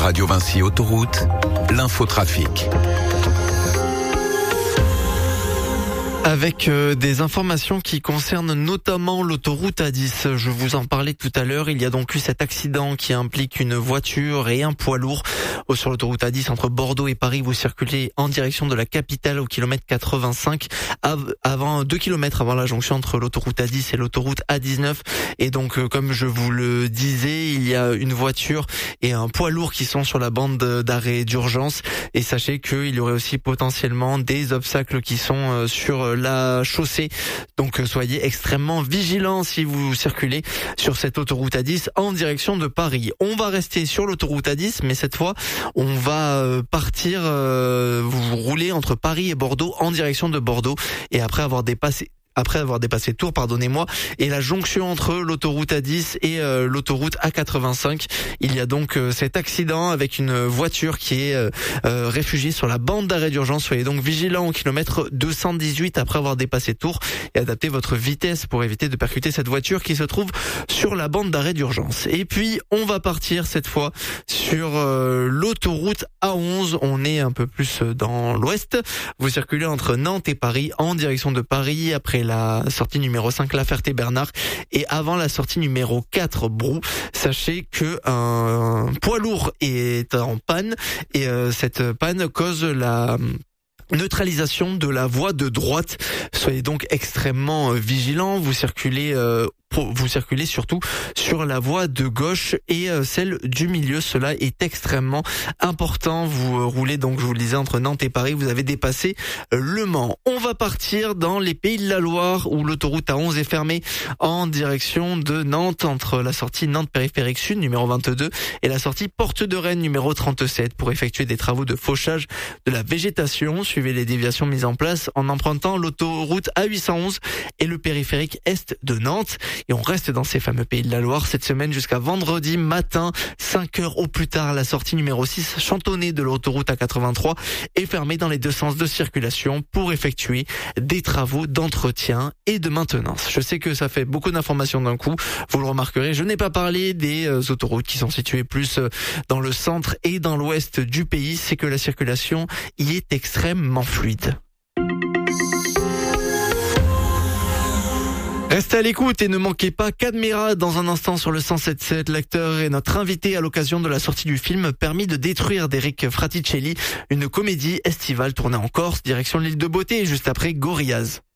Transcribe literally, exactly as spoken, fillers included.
Radio Vinci Autoroute, l'infotrafic. Avec euh, des informations qui concernent notamment l'autoroute A dix. Je vous en parlais tout à l'heure. Il y a donc eu cet accident qui implique une voiture et un poids lourd. Oh, sur l'autoroute A dix entre Bordeaux et Paris, vous circulez en direction de la capitale au kilomètre quatre-vingt-cinq, av- avant deux kilomètres avant la jonction entre l'autoroute A dix et l'autoroute A dix-neuf. Et donc, euh, comme je vous le disais, il y a une voiture et un poids lourd qui sont sur la bande d'arrêt d'urgence. Et sachez qu'il y aurait aussi potentiellement des obstacles qui sont euh, sur la chaussée. Donc soyez extrêmement vigilants si vous circulez sur cette autoroute A dix en direction de Paris. On va rester sur l'autoroute A dix, mais cette fois, on va partir, euh, vous rouler entre Paris et Bordeaux en direction de Bordeaux. Et après avoir dépassé Après avoir dépassé Tours, pardonnez-moi, et la jonction entre l'autoroute A dix et euh, l'autoroute A quatre-vingt-cinq, il y a donc euh, cet accident avec une voiture qui est euh, euh, réfugiée sur la bande d'arrêt d'urgence. Soyez donc vigilants au kilomètre deux cent dix-huit après avoir dépassé Tours et adaptez votre vitesse pour éviter de percuter cette voiture qui se trouve sur la bande d'arrêt d'urgence. Et puis, on va partir cette fois sur euh, l'autoroute A onze. On est un peu plus dans l'ouest. Vous circulez entre Nantes et Paris en direction de Paris après la sortie numéro cinq La Ferté-Bernard et avant la sortie numéro quatre Brou. Sachez que un poids lourd est en panne et euh, cette panne cause la neutralisation de la voie de droite. Soyez donc extrêmement vigilants. Vous circulez euh, vous circulez surtout sur la voie de gauche et euh, celle du milieu. Cela est extrêmement important. Vous euh, roulez donc, je vous le disais, entre Nantes et Paris. Vous avez dépassé euh, Le Mans. On va partir dans les Pays de la Loire où l'autoroute A onze est fermée en direction de Nantes entre la sortie Nantes périphérique sud numéro vingt-deux et la sortie Porte de Rennes numéro trente-sept pour effectuer des travaux de fauchage de la végétation. Suivez les déviations mises en place en empruntant l'autoroute A huit cent onze et le périphérique est de Nantes. Et on reste dans ces fameux Pays de la Loire cette semaine jusqu'à vendredi matin, cinq heures au plus tard. La sortie numéro six chantonnée de l'autoroute A quatre-vingt-trois est fermée dans les deux sens de circulation pour effectuer des travaux d'entretien et de maintenance. Je sais que ça fait beaucoup d'informations d'un coup, vous le remarquerez. Je n'ai pas parlé des euh, autoroutes qui sont situées plus euh, dans le centre et dans l'ouest du pays. C'est que la circulation y est extrêmement fluide. Restez à l'écoute et ne manquez pas Cadmera dans un instant sur le cent sept sept. L'acteur est notre invité à l'occasion de la sortie du film Permis de détruire d'Eric Fraticelli, une comédie estivale tournée en Corse, direction l'île de Beauté et juste après Gorillaz.